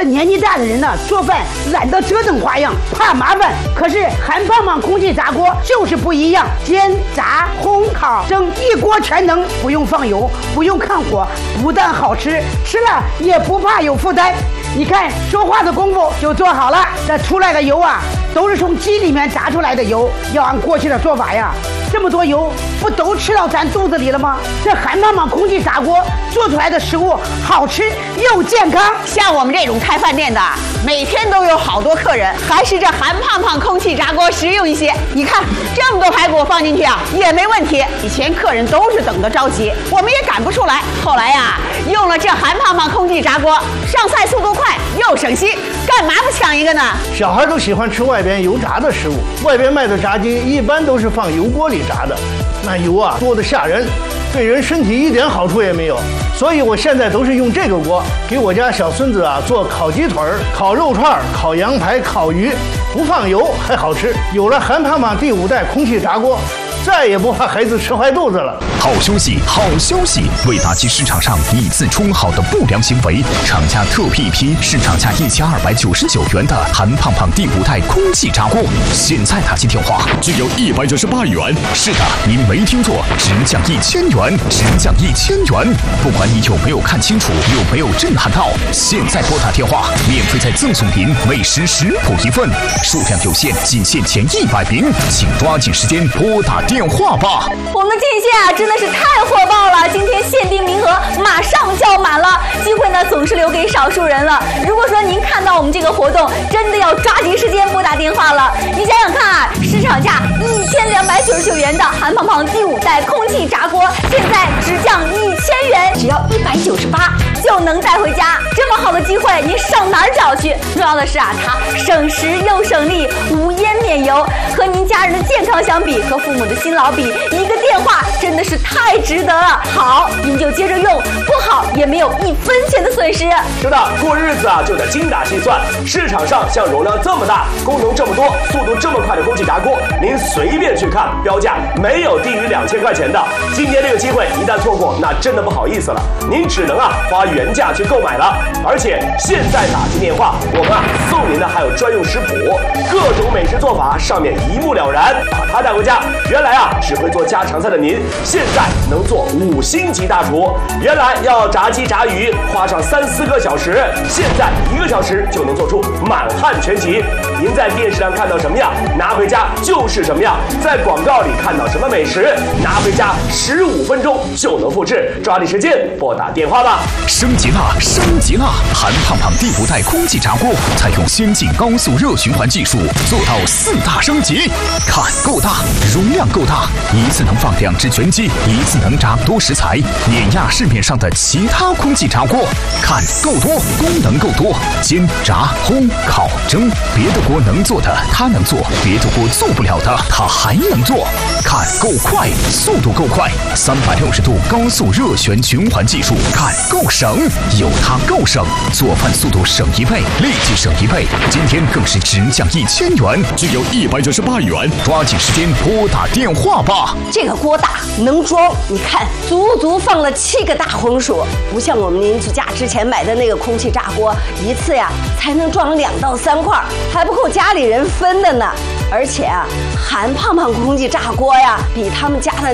年纪大的人呢，做饭懒得折腾花样，怕麻烦。可是韩胖胖空气炸锅就是不一样，煎、炸、烘、烤、蒸，一锅全能，不用放油，不用看火，不但好吃，吃了也不怕有负担。你看，说话的功夫就做好了，这出来的油啊，都是从鸡里面炸出来的油。要按过去的做法呀，这么多油不都吃到咱肚子里了吗？这韩胖胖空气炸锅做出来的食物好吃又健康。 像我们这种开饭店的，每天都有好多客人，还是这韩胖胖空气炸锅实用一些。你看这么多排骨放进去啊，也没问题。以前客人都是等得着急，我们也赶不出来。后来呀，用了这韩胖胖空气炸锅，上菜速度快又省心，干嘛不抢一个呢？ 小孩都喜欢吃外边油炸的食物，外边卖的炸鸡一般都是放油锅里炸的，那油啊多得吓人，对人身体一点好处也没有。所以我现在都是用这个锅给我家小孙子啊做烤鸡腿、烤肉串、烤羊排、烤鱼，不放油还好吃。有了韩胖胖第5代空气炸锅，再也不怕孩子吃坏肚子了。 好消息，好消息！为打击市场上以次充好的不良行为，厂家特批一批市场价1299元的韩胖胖第5代空气炸锅，现在打进电话只有198元。是的，您没听错，直降1000元，直降1000元。不管你有没有看清楚，有没有震撼到，现在拨打电话，免费再赠送您美食食谱1份，数量有限，仅限前100名，请抓紧时间拨打电话吧。 我们的进线啊，真的是太火爆了！今天限定名额马上就要满了，机会呢总是留给少数人了。如果说您看到我们这个活动，真的要抓紧时间拨打电话了。你想想看啊，市场价1299元的韩胖胖第5代空气炸锅，现在只降1000元，只要198就能带回家。这么好的机会，您上哪儿找去？重要的是啊，它省时又省力，无烟免油。和您家人的健康相比，和父母的辛劳比，一个电话真的是太值得了。好，您就接着用；不好，也没有1分钱的损失。 是的，过日子啊就得精打细算。市场上像容量这么大、功能这么多、速度这么快的空气炸锅，您随便去看，标价没有低于2000块钱的。今天这个机会一旦错过，那真的不好意思了，您只能花原价去购买了。而且现在打进电话，我们送您的还有专用食谱，各种美食做法上面一目了然，把它带回家。原来只会做家常菜的您，现在能做5星级大厨。原来要炸鸡炸鱼花上3、4个小时，现在1个小时就能做出满汉全席。您在电视上看到什么样，拿回家就是什么样。在广告里看到什么美食，拿回家15分钟就能复制。抓紧时间拨打电话吧。 升级了，升级了！韩胖胖第5代空气炸锅采用先进高速热循环技术，做到4大升级。看够大，容量够大，一次能放2只全鸡，一次能炸多食材，碾压市面上的其他空气炸锅。看够多，功能够多，煎、炸、烘、烤、蒸，别的锅能做的它能做，别的锅做不了的它还能做。看够快，速度够快，360度高速热旋循环技术。看够省，有它够省，做饭速度省1倍，立即省1倍。今天更是直降1000元，只有198元，抓紧时间拨打电话吧。 这个锅大能装，你看足足放了7个大红薯，不像我们邻居家之前买的那个空气炸锅，一次呀才能装2到3块，还不够家里人分的呢。而且韩胖胖空气炸锅呀，比他们家的